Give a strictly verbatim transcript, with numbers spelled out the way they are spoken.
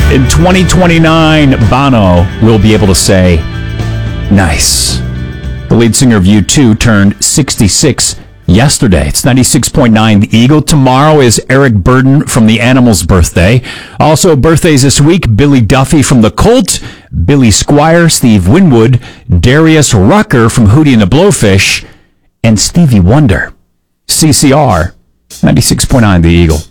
In twenty twenty-nine, Bono will be able to say, nice. The lead singer of U two turned sixty-six yesterday. It's ninety-six point nine The Eagle. Tomorrow is Eric Burdon from the Animals' birthday. Also, birthdays this week, Billy Duffy from the Cult, Billy Squire, Steve Winwood, Darius Rucker from Hootie and the Blowfish, and Stevie Wonder. C C R, ninety-six point nine The Eagle.